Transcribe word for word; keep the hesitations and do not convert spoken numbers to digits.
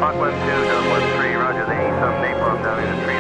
Hawk one two, Dub one three, roger, they need some napalm down in the tree.